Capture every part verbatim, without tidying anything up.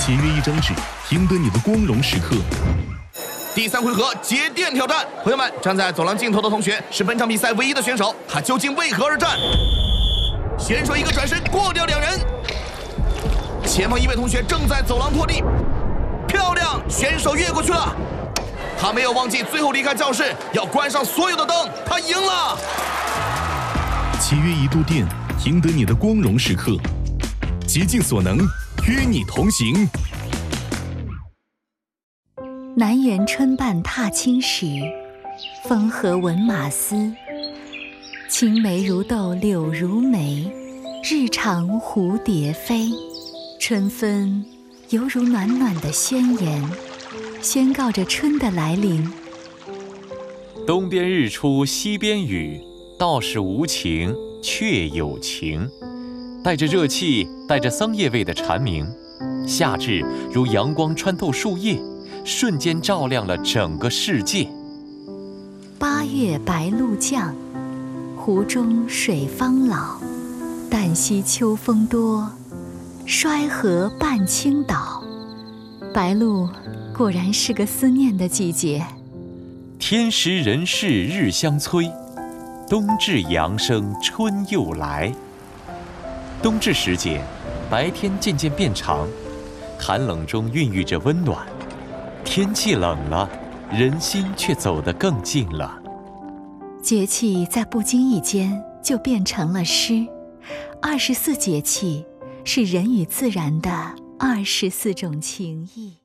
节约一张纸，赢得你的光荣时刻。 第三回合节电挑战，朋友们，站在走廊尽头的同学是本场比赛唯一的选手，他究竟为何而战？选手一个转身过掉两人，前方一位同学正在走廊拖地，漂亮，选手越过去了。他没有忘记最后离开教室要关上所有的灯，他赢了。 节约一度电，赢得你的光荣时刻。竭尽所能，与你同行。 南园春半踏青时，风和闻马嘶。青梅如豆柳如眉，日长蝴蝶飞。春分犹如暖暖的宣言，宣告着春的来临。 东边日出西边雨，道是无晴却有晴。带着热气带着桑叶味的蝉鸣，夏至如阳光穿透树叶，瞬间照亮了整个世界。 八月白露降，湖中水方老。旦夕秋风多，衰河半倾倒。白露果然是个思念的季节。 天时人事日相催，冬至阳生春又来。冬至时节，白天渐渐变长，寒冷中孕育着温暖。天气冷了，人心却走得更近了。 节气在不经意间就变成了诗。二十四节气是人与自然的二十四种情谊。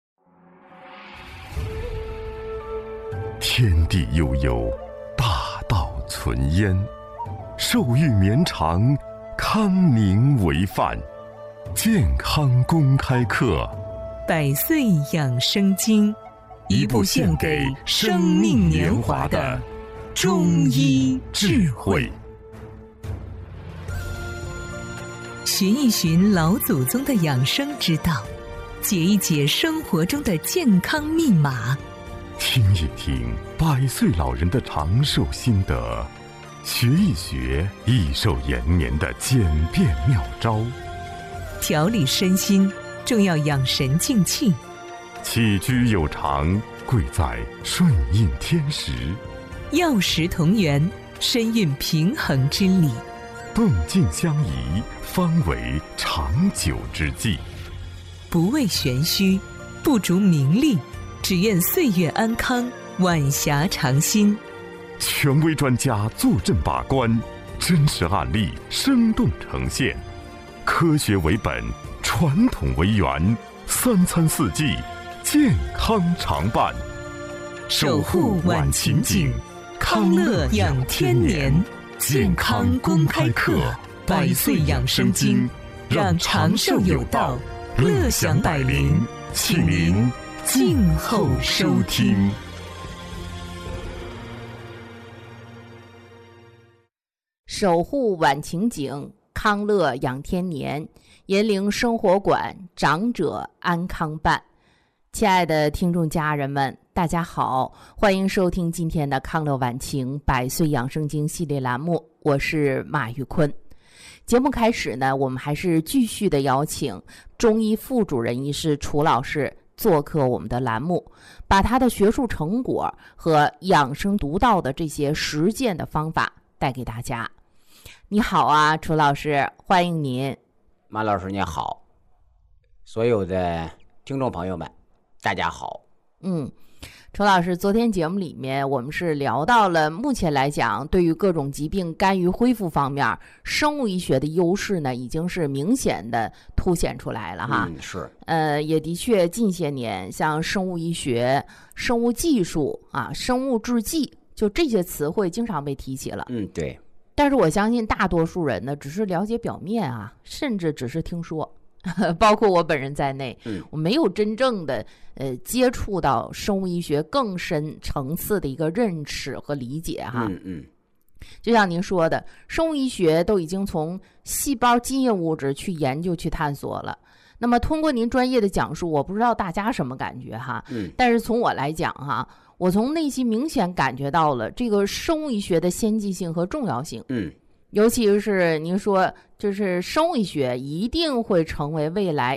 天地悠悠，大道存焉。寿育绵长，康宁为范。健康公开课， 百岁养生经，一部献给生命年华的中医智慧。寻一寻老祖宗的养生之道，解一解生活中的健康密码， 听一听百岁老人的长寿心得，学一学益寿延年的简便妙招。 调理身心，重要养神静气。 起居有常，贵在顺应天时。 药食同源，深蕴平衡之理。 动静相宜，方为长久之计。 不为玄虚，不逐名利，只愿岁月安康，晚霞长新。 权威专家坐镇把关，真实案例生动呈现。科学为本，传统为源，三餐四季，健康常伴。 守护晚晴景，康乐养天年。健康公开课，百岁养生经，让长寿有道，乐享百龄，请您静候收听。 守护晚晴景，康乐养天年，银铃生活馆，长者安康办。亲爱的听众家人们，大家好，欢迎收听今天的康乐晚晴百岁养生经系列栏目，我是马玉坤。节目开始呢，我们还是继续的邀请中医副主任医师楚老师做客我们的栏目，把他的学术成果和养生独到的这些实践的方法带给大家。你好啊，楚老师，欢迎您。 马老师你好，所有的听众朋友们大家好。 嗯，楚老师，昨天节目里面我们是聊到了目前来讲对于各种疾病干预恢复方面，生物医学的优势呢已经是明显的凸显出来了哈。 嗯，是。 呃，也的确近些年像生物医学、生物技术啊、生物制剂，就这些词汇经常被提起了。 嗯，对。 但是我相信大多数人呢只是了解表面啊，甚至只是听说。包括我本人在内， 嗯， 我没有真正的呃接触到生物医学更深层次的一个认识和理解哈。 嗯嗯， 就像您说的，生物医学都已经从细胞基因物质去研究去探索了。那么通过您专业的讲述，我不知道大家什么感觉哈， 嗯， 但是从我来讲哈，我从内心明显感觉到了这个生物医学的先进性和重要性。 嗯。 尤其是您说，就是生物医学一定会成为未来